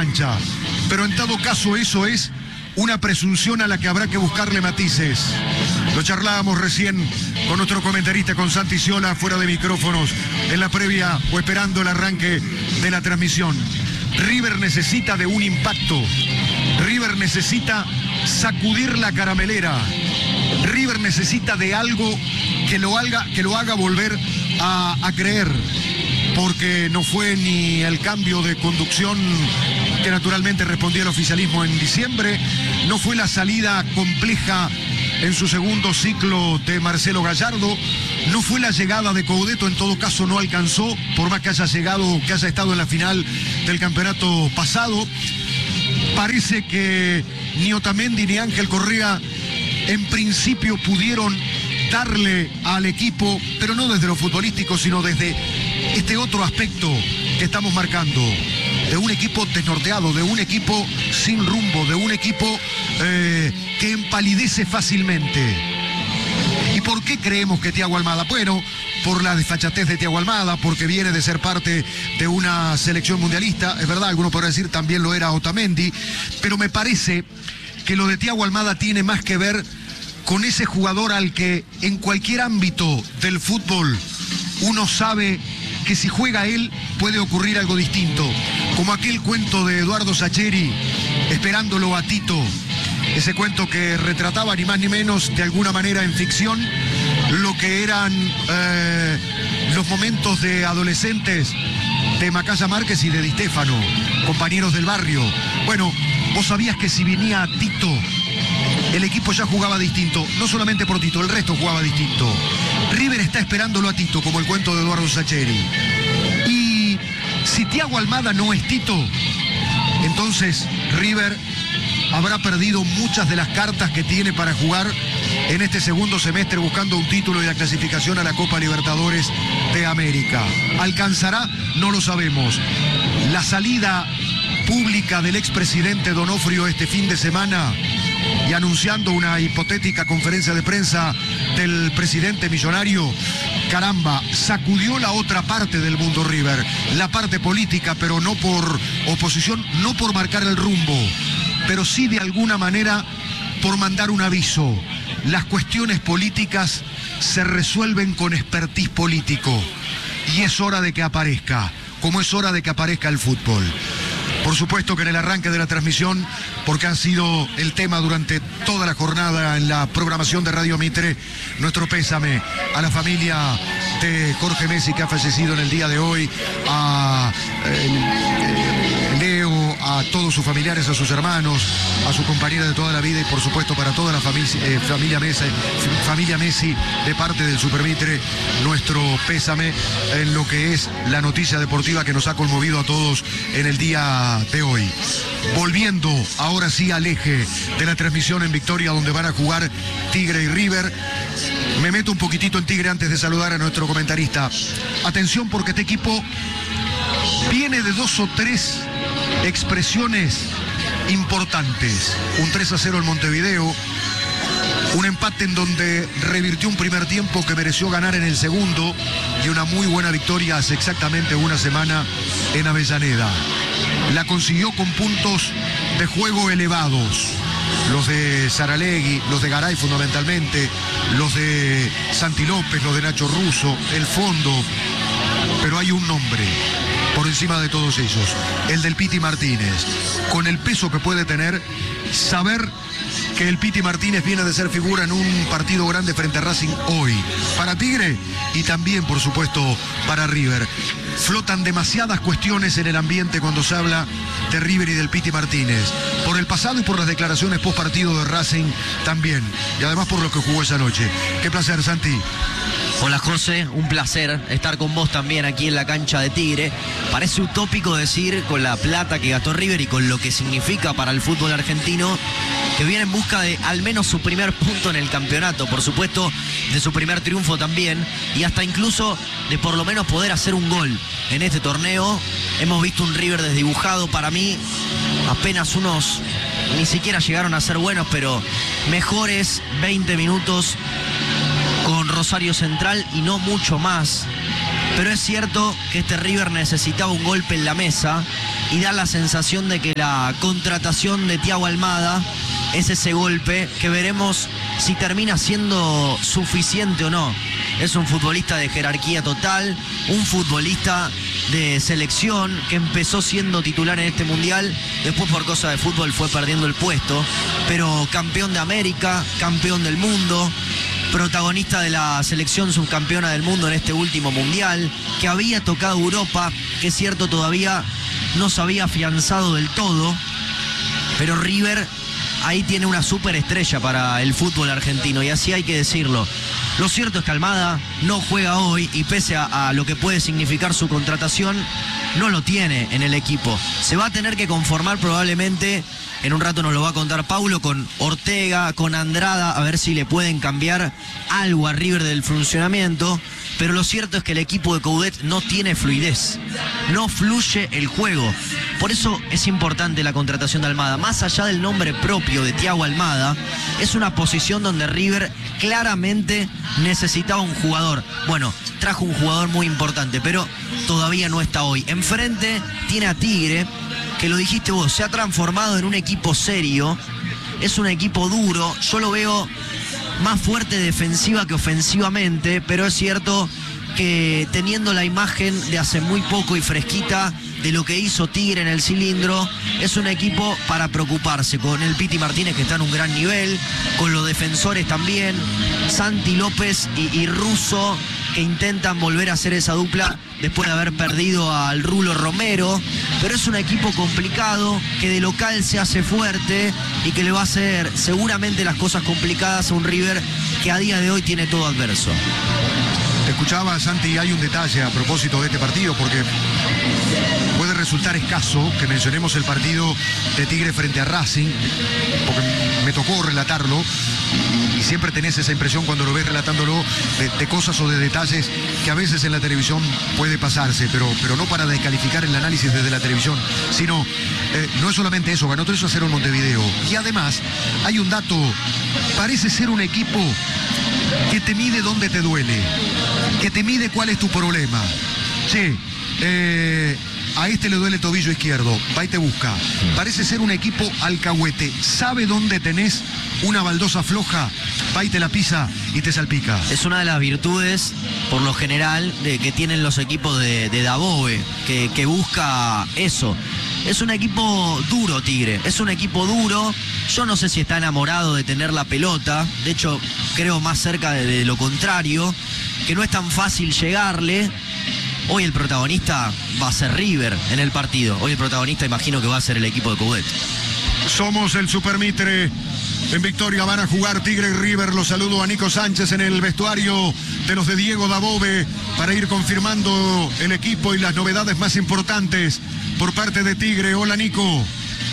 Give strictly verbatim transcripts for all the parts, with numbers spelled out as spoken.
cancha. Pero en todo caso eso es una presunción a la que habrá que buscarle matices. Lo charlábamos recién con nuestro comentarista, con Santi Sciolà, fuera de micrófonos, en la previa o esperando el arranque de la transmisión. River necesita de un impacto. River necesita sacudir la caramelera. River necesita de algo que lo haga, que lo haga volver a, a creer. Porque no fue ni el cambio de conducción que naturalmente respondía al oficialismo en diciembre, no fue la salida compleja en su segundo ciclo de Marcelo Gallardo, no fue la llegada de Coudet, en todo caso no alcanzó, por más que haya llegado, que haya estado en la final del campeonato pasado. Parece que ni Otamendi ni Ángel Correa en principio pudieron darle al equipo, pero no desde lo futbolístico, sino desde este otro aspecto que estamos marcando, de un equipo desnorteado, de un equipo sin rumbo, de un equipo eh, que empalidece fácilmente. ¿Y por qué creemos que Thiago Almada? Bueno, por la desfachatez de Thiago Almada, porque viene de ser parte de una selección mundialista, es verdad, alguno podrá decir también lo era Otamendi, pero me parece que lo de Thiago Almada tiene más que ver con ese jugador al que en cualquier ámbito del fútbol uno sabe que si juega él puede ocurrir algo distinto, como aquel cuento de Eduardo Sacheri, Esperándolo a Tito, ese cuento que retrataba ni más ni menos de alguna manera en ficción lo que eran eh, los momentos de adolescentes de Macaya Márquez y de Di Stéfano, compañeros del barrio. Bueno, vos sabías que si venía Tito, el equipo ya jugaba distinto, no solamente por Tito, el resto jugaba distinto. River está esperándolo a Tito, como el cuento de Eduardo Sacheri. Y si Thiago Almada no es Tito, entonces River habrá perdido muchas de las cartas que tiene para jugar en este segundo semestre buscando un título y la clasificación a la Copa Libertadores de América. ¿Alcanzará? No lo sabemos. La salida pública del expresidente Donofrio este fin de semana y anunciando una hipotética conferencia de prensa del presidente millonario, caramba, sacudió la otra parte del mundo River, la parte política, pero no por oposición, no por marcar el rumbo, pero sí de alguna manera por mandar un aviso. Las cuestiones políticas se resuelven con expertise político y es hora de que aparezca, como es hora de que aparezca el fútbol. Por supuesto que en el arranque de la transmisión, porque ha sido el tema durante toda la jornada en la programación de Radio Mitre, nuestro pésame a la familia de Jorge Messi, que ha fallecido en el día de hoy, a eh, eh, Leo, a todos sus familiares, a sus hermanos, a su compañera de toda la vida y por supuesto para toda la familia, eh, familia, Messi, familia Messi de parte del Super Mitre, nuestro pésame en lo que es la noticia deportiva que nos ha conmovido a todos en el día de hoy. Volviendo ahora sí al eje de la transmisión en Victoria, donde van a jugar Tigre y River. Me meto un poquitito en Tigre antes de saludar a nuestro comentarista. Atención, porque este equipo viene de dos o tres expresiones importantes. Un tres a cero en Montevideo, un empate en donde revirtió un primer tiempo que mereció ganar en el segundo y una muy buena victoria hace exactamente una semana en Avellaneda. La consiguió con puntos de juego elevados. Los de Saralegui, los de Garay fundamentalmente, los de Santi López, los de Nacho Russo, el fondo. Pero hay un nombre por encima de todos ellos, el del Piti Martínez. Con el peso que puede tener, saber que el Piti Martínez viene de ser figura en un partido grande frente a Racing hoy. Para Tigre y también, por supuesto, para River. Flotan demasiadas cuestiones en el ambiente cuando se habla de River y del Piti Martínez. Por el pasado y por las declaraciones post partido de Racing también. Y además por lo que jugó esa noche. Qué placer, Santi. Hola José, un placer estar con vos también aquí en la cancha de Tigre. Parece utópico decir, con la plata que gastó River y con lo que significa para el fútbol argentino, que viene en busca de al menos su primer punto en el campeonato, por supuesto de su primer triunfo también, y hasta incluso de por lo menos poder hacer un gol en este torneo. Hemos visto un River desdibujado, para mí apenas unos, ni siquiera llegaron a ser buenos, pero mejores veinte minutos con Rosario Central y no mucho más. Pero es cierto que este River necesitaba un golpe en la mesa y da la sensación de que la contratación de Thiago Almada es ese golpe que veremos si termina siendo suficiente o no. Es un futbolista de jerarquía total, un futbolista de selección que empezó siendo titular en este mundial, después por cosa de fútbol fue perdiendo el puesto, pero campeón de América, campeón del mundo, protagonista de la selección subcampeona del mundo en este último mundial, que había tocado Europa, que es cierto todavía no se había afianzado del todo, pero River ahí tiene una superestrella para el fútbol argentino, y así hay que decirlo. Lo cierto es que Almada no juega hoy y pese a, a lo que puede significar su contratación, no lo tiene en el equipo. Se va a tener que conformar probablemente, en un rato nos lo va a contar Paulo, con Ortega, con Andrada, a ver si le pueden cambiar algo a River del funcionamiento. Pero lo cierto es que el equipo de Coudet no tiene fluidez, no fluye el juego. Por eso es importante la contratación de Almada. Más allá del nombre propio de Thiago Almada, es una posición donde River claramente necesitaba un jugador. Bueno, trajo un jugador muy importante, pero todavía no está hoy. Enfrente tiene a Tigre, que lo dijiste vos, se ha transformado en un equipo serio, es un equipo duro. Yo lo veo más fuerte defensiva que ofensivamente, pero es cierto que teniendo la imagen de hace muy poco y fresquita de lo que hizo Tigre en el cilindro, es un equipo para preocuparse, con el Piti Martínez que está en un gran nivel, con los defensores también, Santi López y, y Russo, que intentan volver a hacer esa dupla después de haber perdido al Rulo Romero, pero es un equipo complicado, que de local se hace fuerte y que le va a hacer seguramente las cosas complicadas a un River que a día de hoy tiene todo adverso. Te escuchaba, Santi, hay un detalle a propósito de este partido, porque puede resultar escaso que mencionemos el partido de Tigre frente a Racing, porque me tocó relatarlo, y siempre tenés esa impresión cuando lo ves relatándolo de, de cosas o de detalles que a veces en la televisión puede pasarse, pero, pero no para descalificar el análisis desde la televisión, sino, eh, no es solamente eso, ganó tres a cero en Montevideo, y además hay un dato, parece ser un equipo que te mide dónde te duele, que te mide cuál es tu problema. Che, eh, a este le duele el tobillo izquierdo, va y te busca. Parece ser un equipo alcahuete, sabe dónde tenés una baldosa floja, va y te la pisa y te salpica. Es una de las virtudes, por lo general, de que tienen los equipos de, de Dabove, que, que busca eso. Es un equipo duro, Tigre, es un equipo duro. Yo no sé si está enamorado de tener la pelota, de hecho creo más cerca de, de lo contrario, que no es tan fácil llegarle. Hoy el protagonista va a ser River en el partido, hoy el protagonista imagino que va a ser el equipo de Coudet. Somos el Supermitre. En Victoria van a jugar Tigre y River. Los saludo a Nico Sánchez en el vestuario de los de Diego Dabove para ir confirmando el equipo y las novedades más importantes por parte de Tigre. Hola, Nico.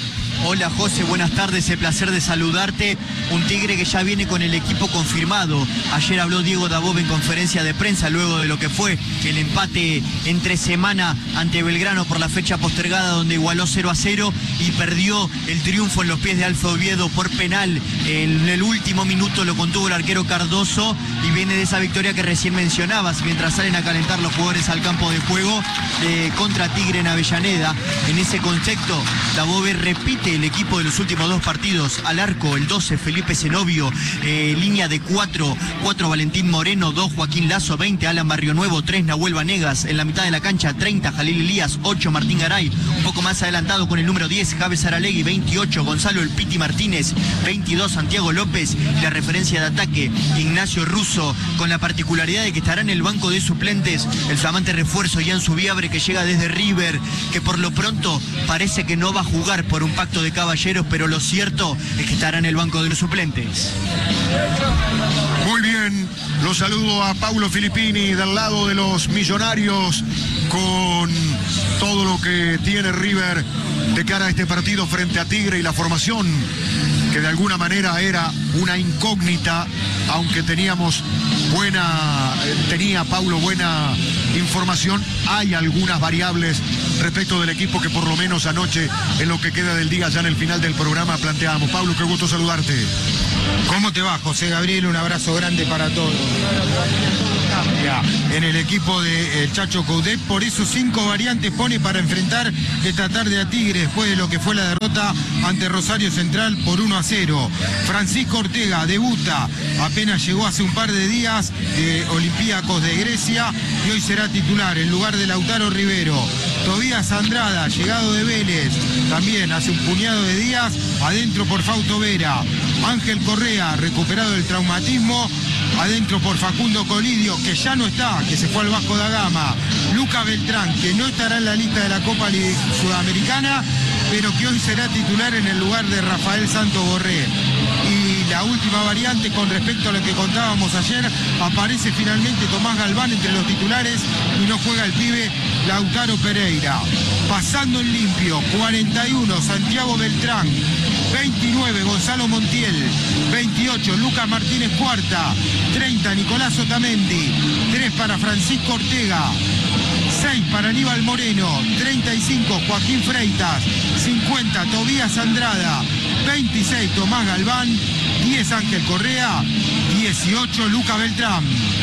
Hola José, buenas tardes, el placer de saludarte. Un Tigre que ya viene con el equipo confirmado. Ayer habló Diego Dabove en conferencia de prensa luego de lo que fue el empate entre semana ante Belgrano por la fecha postergada, donde igualó cero a cero y perdió el triunfo en los pies de Alfa Oviedo por penal. En el último minuto lo contuvo el arquero Cardoso y viene de esa victoria que recién mencionabas, mientras salen a calentar los jugadores al campo de juego eh, contra Tigre en Avellaneda. En ese contexto, Dabove repite el equipo de los últimos dos partidos. Al arco, el doce, Felipe Zenobio, eh, línea de cuatro, cuatro Valentín Moreno, dos Joaquín Lazo, veinte Alan Barrionuevo, tres Nahuel Vanegas, en la mitad de la cancha treinta Jalil Elías, ocho Martín Garay, un poco más adelantado con el número diez Javes Aralegui, veintiocho Gonzalo El Piti Martínez, veintidós Santiago López, y la referencia de ataque Ignacio Russo, con la particularidad de que estará en el banco de suplentes el flamante refuerzo Ian Subiabre, que llega desde River, que por lo pronto parece que no va a jugar por un pacto de caballeros, pero lo cierto es que estará en el banco de los suplentes. Muy bien, los saludo a Paulo Filippini del lado de los Millonarios con todo lo que tiene River de cara a este partido frente a Tigre y la formación que de alguna manera era una incógnita, aunque teníamos buena, tenía Paulo buena información. Hay algunas variables respecto del equipo que por lo menos anoche, en lo que queda del día, ya en el final del programa, planteamos. Paulo, qué gusto saludarte. ¿Cómo te va, José Gabriel? Un abrazo grande para todos. cambia en el equipo de el Chacho Coudet, por eso cinco variantes pone para enfrentar esta tarde a Tigre después de lo que fue la derrota ante Rosario Central por uno a cero. Francisco Ortega debuta, apenas llegó hace un par de días de Olympiacos de Grecia y hoy será titular en lugar de Lautaro Rivero. Tobías Andrada, llegado de Vélez, también hace un puñado de días, adentro por Fausto Vera. Ángel Correa, recuperado del traumatismo, adentro por Facundo Colidio, que ya no está, que se fue al Vasco da Gama. Lucas Beltrán, que no estará en la lista de la Copa Sudamericana, pero que hoy será titular en el lugar de Rafael Santo Borré. Y la última variante con respecto a lo que contábamos ayer, aparece finalmente Tomás Galván entre los titulares y no juega el pibe Lautaro Pereira. Pasando en limpio, cuarenta y uno Santiago Beltrán, veintinueve Gonzalo Montiel, veintiocho Lucas Martínez Cuarta, treinta Nicolás Otamendi, tres para Francisco Ortega, seis para Aníbal Moreno, treinta y cinco Joaquín Freitas, cincuenta Tobías Andrada, veintiséis Tomás Galván, diez Ángel Correa, dieciocho Lucas Beltrán.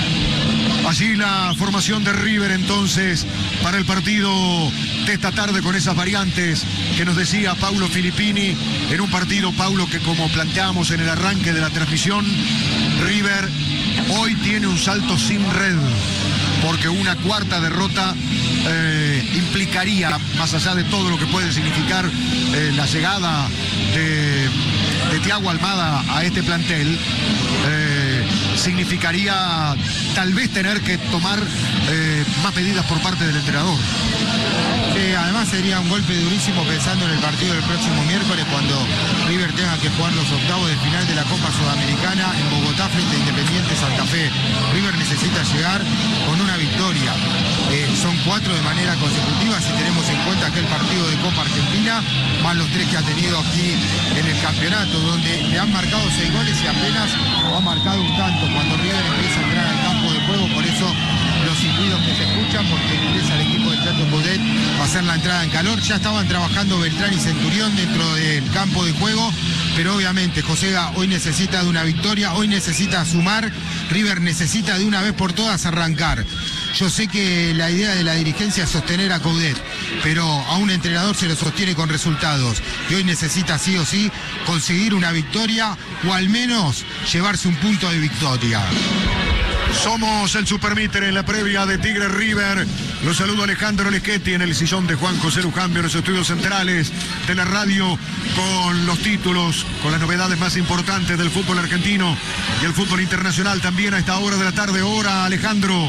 Así la formación de River entonces para el partido de esta tarde con esas variantes que nos decía Paulo Filippini en un partido, Paulo, que como planteábamos en el arranque de la transmisión, River hoy tiene un salto sin red, porque una cuarta derrota eh, implicaría, más allá de todo lo que puede significar eh, la llegada de, de Thiago Almada a este plantel, eh, significaría tal vez tener que tomar eh, más medidas por parte del entrenador. Sí, además sería un golpe durísimo pensando en el partido del próximo miércoles, cuando River tenga que jugar los octavos de final de la Copa Sudamericana en Bogotá frente a Independiente Santa Fe. River necesita llegar con una victoria. Eh, son cuatro de manera consecutiva si tenemos en cuenta aquel partido de Copa Argentina, más los tres que ha tenido aquí en el campeonato, donde le han marcado seis goles y apenas ha marcado un tanto cuando River empieza a entrar al campo de juego. Por eso los silbidos que se escuchan, porque ingresa el equipo del Chacho Coudet a hacer la entrada en calor. Ya estaban trabajando Beltrán y Centurión dentro del campo de juego, pero obviamente Josega hoy necesita de una victoria, hoy necesita sumar. River necesita de una vez por todas arrancar. Yo sé que la idea de la dirigencia es sostener a Coudet, pero a un entrenador se lo sostiene con resultados y hoy necesita sí o sí conseguir una victoria o al menos llevarse un punto de victoria. Somos el Supermíter en la previa de Tigre River. Los saludo Alejandro Leschetti en el sillón de Juan José Lujambio en los estudios centrales de la radio, con los títulos, con las novedades más importantes del fútbol argentino y el fútbol internacional también a esta hora de la tarde. Hora, Alejandro.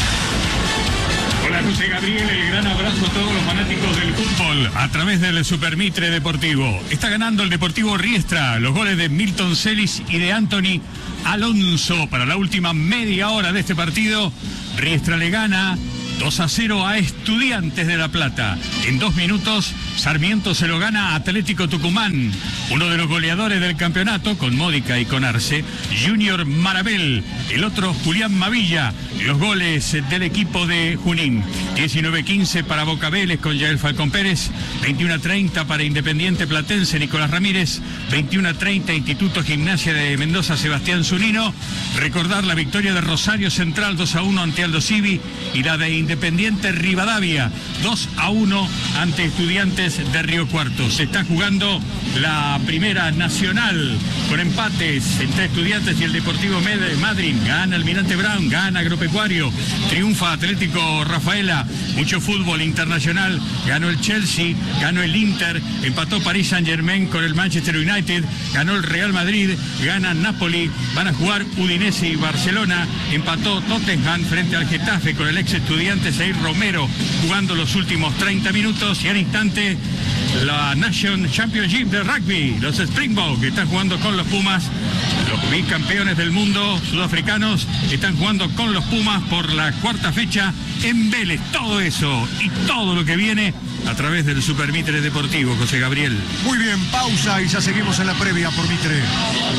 Hola José Gabriel, el gran abrazo a todos los fanáticos del fútbol a través del Supermitre Deportivo. Está ganando el Deportivo Riestra, los goles de Milton Celis y de Anthony Alonso para la última media hora de este partido. Riestra le gana dos a cero a Estudiantes de La Plata. En dos minutos, Sarmiento se lo gana a Atlético Tucumán. Uno de los goleadores del campeonato, con Módica y con Arce, Junior Marabel. El otro, Julián Mavilla. Los goles del equipo de Junín. diecinueve quince para Boca Vélez con Yael Falcón Pérez. veintiuno a treinta para Independiente Platense, Nicolás Ramírez. veintiuno a treinta, Instituto Gimnasia de Mendoza, Sebastián Zunino. Recordar la victoria de Rosario Central dos a uno ante Aldo Civi y la de Independiente Rivadavia dos a uno ante Estudiantes de Río Cuarto. Se está jugando la primera nacional con empates entre Estudiantes y el Deportivo Madryn. Gana Almirante Brown, gana Agropecuario, triunfa Atlético Rafaela. Mucho fútbol internacional, ganó el Chelsea, ganó el Inter, empató Paris Saint-Germain con el Manchester United, ganó el Real Madrid, gana Napoli, van a jugar Udinese y Barcelona, empató Tottenham frente al Getafe con el ex Estudiantes Seir Romero jugando los últimos treinta minutos, y al instante la Nation Championship de rugby, los Springboks que están jugando con los Pumas. Los bicampeones del mundo sudafricanos están jugando con los Pumas por la cuarta fecha en Vélez. Todo eso y todo lo que viene a través del Supermitre Deportivo, José Gabriel. Muy bien, pausa y ya seguimos en la previa por Mitre.